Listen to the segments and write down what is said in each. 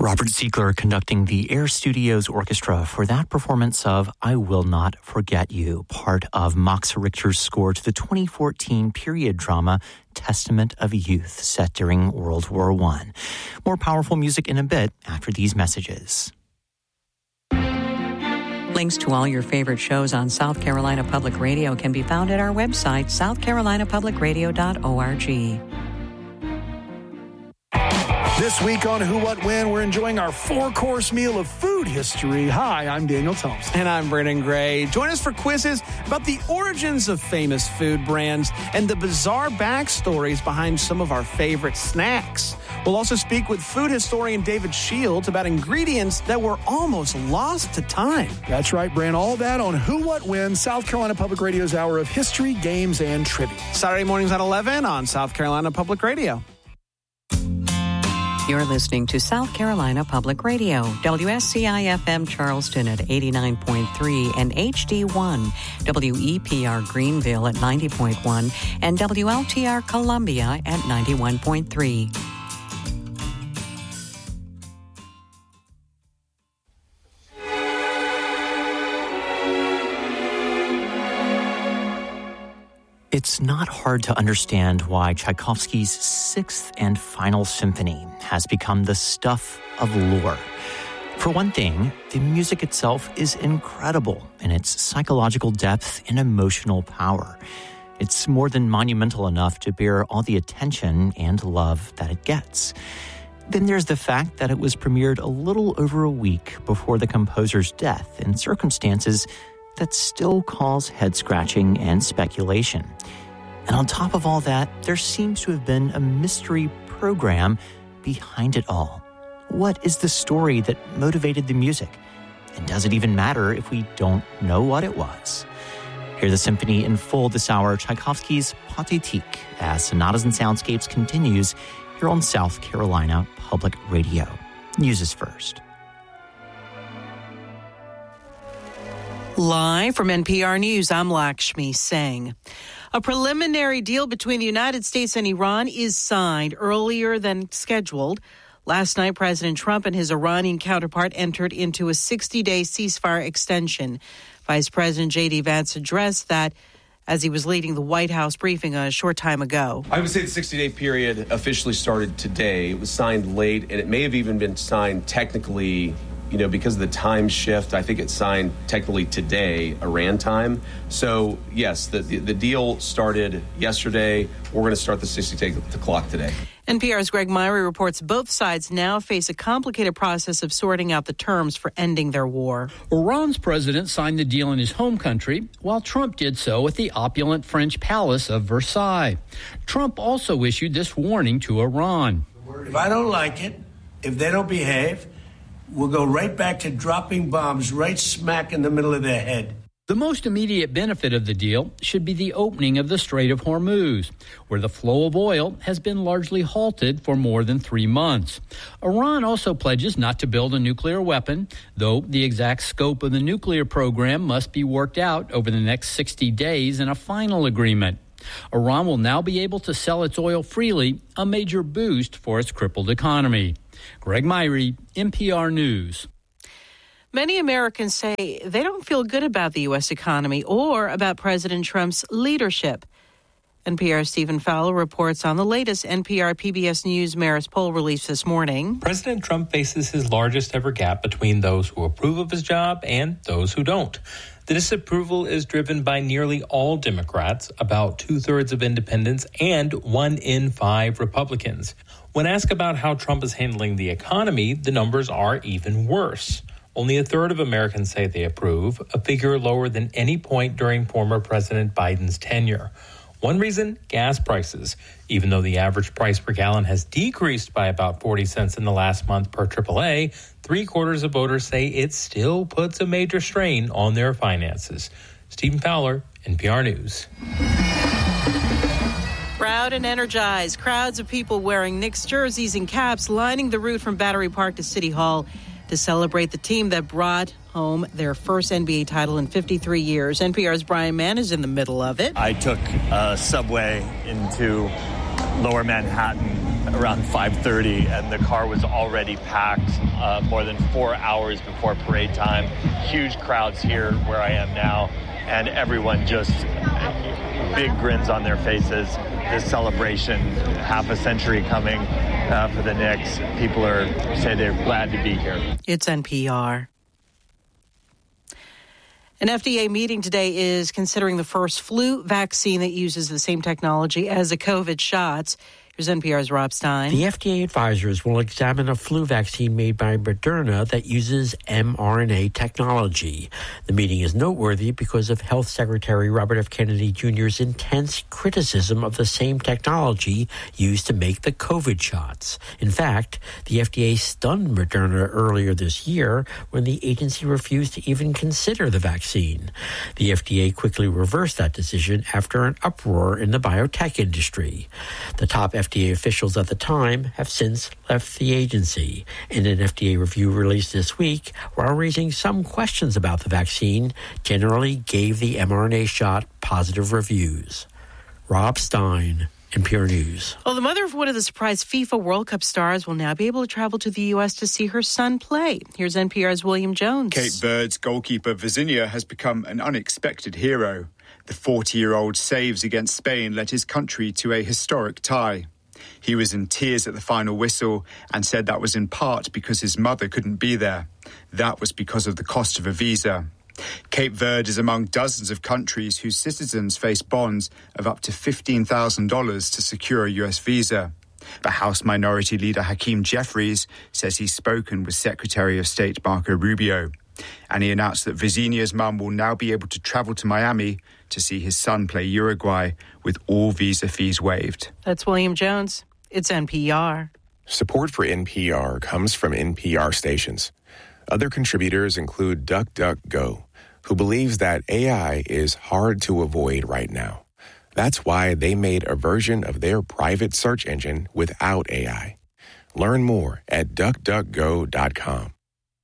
Robert Ziegler conducting the Air Studios Orchestra for that performance of I Will Not Forget You, part of Max Richter's score to the 2014 period drama Testament of Youth, set during World War I. More powerful music in a bit after these messages. Links to all your favorite shows on South Carolina Public Radio can be found at our website, southcarolinapublicradio.org. This week on Who, What, When, we're enjoying our four-course meal of food history. Hi, I'm Daniel Thompson. And I'm Brennan Gray. Join us for quizzes about the origins of famous food brands and the bizarre backstories behind some of our favorite snacks. We'll also speak with food historian David Shields about ingredients that were almost lost to time. That's right, Bran. All that on Who, What, When, South Carolina Public Radio's hour of history, games, and trivia. Saturday mornings at 11 on South Carolina Public Radio. You're listening to South Carolina Public Radio, WSCI-FM Charleston at 89.3 and HD1, WEPR Greenville at 90.1, and WLTR Columbia at 91.3. It's not hard to understand why Tchaikovsky's Sixth and Final Symphony has become the stuff of lore. For one thing, the music itself is incredible in its psychological depth and emotional power. It's more than monumental enough to bear all the attention and love that it gets. Then there's the fact that it was premiered a little over a week before the composer's death in circumstances that still cause head-scratching and speculation. And on top of all that, there seems to have been a mystery program behind it all. What is the story that motivated the music? And does it even matter if we don't know what it was? Hear the symphony in full this hour, Tchaikovsky's Pathétique, as Sonatas and Soundscapes continues here on South Carolina Public Radio. News is first. Live from NPR News, I'm Lakshmi Singh. A preliminary deal between the United States and Iran is signed earlier than scheduled. Last night, President Trump and his Iranian counterpart entered into a 60-day ceasefire extension. Vice President J.D. Vance addressed that as he was leading the White House briefing a short time ago. I would say the 60-day period officially started today. It was signed late, and it may have even been signed technically, because of the time shift. I think it's signed technically today, Iran time. So, yes, the deal started yesterday. We're going to start the 60-day clock today. NPR's Greg Myrie reports both sides now face a complicated process of sorting out the terms for ending their war. Iran's president signed the deal in his home country, while Trump did so at the opulent French palace of Versailles. Trump also issued this warning to Iran. If I don't like it, if they don't behave, we'll go right back to dropping bombs right smack in the middle of their head. The most immediate benefit of the deal should be the opening of the Strait of Hormuz, where the flow of oil has been largely halted for more than 3 months. Iran also pledges not to build a nuclear weapon, though the exact scope of the nuclear program must be worked out over the next 60 days in a final agreement. Iran will now be able to sell its oil freely, a major boost for its crippled economy. Greg Myrie, NPR News. Many Americans say they don't feel good about the U.S. economy or about President Trump's leadership. NPR's Stephen Fowler reports on the latest NPR PBS News Marist poll released this morning. President Trump faces his largest ever gap between those who approve of his job and those who don't. The disapproval is driven by nearly all Democrats, about 2/3 of independents, and 1 in 5 Republicans. When asked about how Trump is handling the economy, the numbers are even worse. Only 1/3 of Americans say they approve, a figure lower than any point during former President Biden's tenure. One reason, gas prices. Even though the average price per gallon has decreased by about 40 cents in the last month per AAA, 3/4 of voters say it still puts a major strain on their finances. Stephen Fowler, NPR News. Proud and energized, crowds of people wearing Knicks jerseys and caps lining the route from Battery Park to City Hall to celebrate the team that brought home their first NBA title in 53 years. NPR's Brian Mann is in the middle of it. I took a subway into Lower Manhattan around 5:30, and the car was already packed more than 4 hours before parade time. Huge crowds here where I am now, and everyone just big grins on their faces. This celebration, half a century coming for the Knicks. People say they're glad to be here. It's NPR. An FDA meeting today is considering the first flu vaccine that uses the same technology as the COVID shots. Here's NPR's Rob Stein. The FDA advisors will examine a flu vaccine made by Moderna that uses mRNA technology. The meeting is noteworthy because of Health Secretary Robert F. Kennedy Jr.'s intense criticism of the same technology used to make the COVID shots. In fact, the FDA stunned Moderna earlier this year when the agency refused to even consider the vaccine. The FDA quickly reversed that decision after an uproar in the biotech industry. The top FDA officials at the time have since left the agency. In an FDA review released this week, while raising some questions about the vaccine, generally gave the mRNA shot positive reviews. Rob Stein, NPR News. Well, the mother of one of the surprise FIFA World Cup stars will now be able to travel to the U.S. to see her son play. Here's NPR's William Jones. Cape Verde's goalkeeper Vizinha has become an unexpected hero. The 40-year-old saves against Spain led his country to a historic tie. He was in tears at the final whistle and said that was in part because his mother couldn't be there. That was because of the cost of a visa. Cape Verde is among dozens of countries whose citizens face bonds of up to $15,000 to secure a U.S. visa. But House Minority Leader Hakeem Jeffries says he's spoken with Secretary of State Marco Rubio. And he announced that Vizinha's mum will now be able to travel to Miami to see his son play Uruguay with all visa fees waived. That's William Jones. It's NPR. Support for NPR comes from NPR stations. Other contributors include DuckDuckGo, who believes that AI is hard to avoid right now. That's why they made a version of their private search engine without AI. Learn more at DuckDuckGo.com.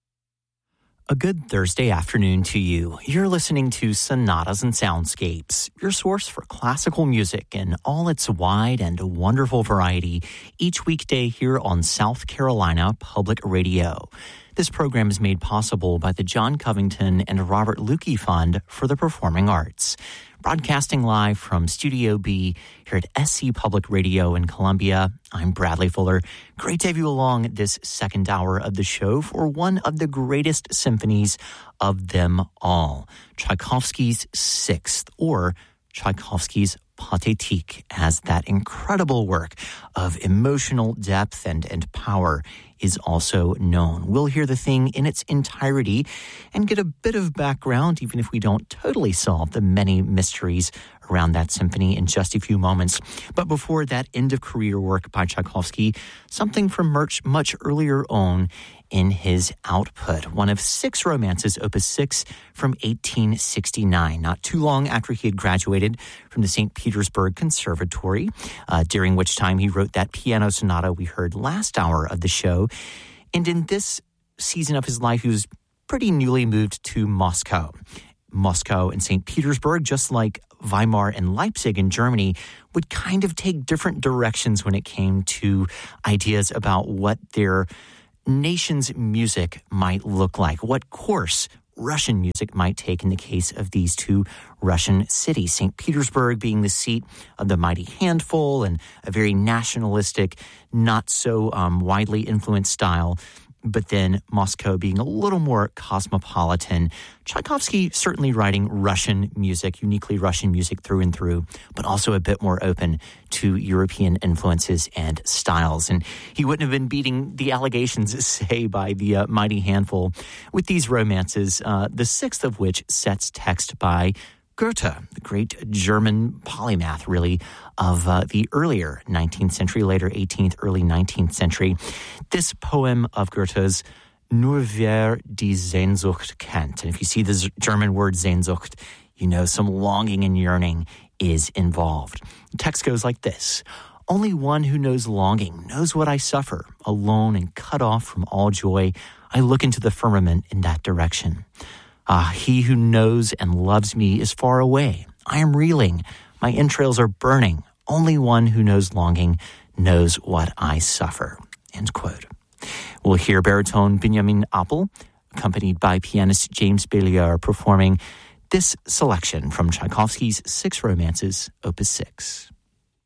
A good Thursday afternoon to you. You're listening to Sonatas and Soundscapes, your source for classical music in all its wide and wonderful variety, each weekday here on South Carolina Public Radio. This program is made possible by the John Covington and Robert Lukey Fund for the Performing Arts. Broadcasting live from Studio B here at SC Public Radio in Columbia, I'm Bradley Fuller. Great to have you along this second hour of the show for one of the greatest symphonies of them all, Tchaikovsky's Sixth, or Tchaikovsky's Pathétique, as that incredible work of emotional depth and power is also known. We'll hear the thing in its entirety and get a bit of background, even if we don't totally solve the many mysteries around that symphony in just a few moments. But before that end-of-career work by Tchaikovsky, something from much earlier on in his output. One of 6 romances, Opus 6, from 1869, not too long after he had graduated from the St. Petersburg Conservatory, during which time he wrote that piano sonata we heard last hour of the show. And in this season of his life, he was pretty newly moved to Moscow. Moscow and St. Petersburg, just like Weimar and Leipzig in Germany, would kind of take different directions when it came to ideas about what their nation's music might look like, what course Russian music might take in the case of these two Russian cities. St. Petersburg being the seat of the Mighty Handful and a very nationalistic, not so widely influenced style, but then Moscow being a little more cosmopolitan. Tchaikovsky certainly writing Russian music, uniquely Russian music through and through, but also a bit more open to European influences and styles. And he wouldn't have been beating the allegations, say, by the Mighty Handful with these romances, the 6th of which sets text by Goethe, the great German polymath, really, of the earlier 19th century, later 18th, early 19th century. This poem of Goethe's, Nur wer die Sehnsucht kennt. And if you see the German word Sehnsucht, you know some longing and yearning is involved. The text goes like this. Only one who knows longing knows what I suffer. Alone and cut off from all joy, I look into the firmament in that direction. Ah, he who knows and loves me is far away. I am reeling. My entrails are burning. Only one who knows longing knows what I suffer, end quote. We'll hear baritone Benjamin Appel, accompanied by pianist James Béliard, performing this selection from Tchaikovsky's Six Romances, Opus 6.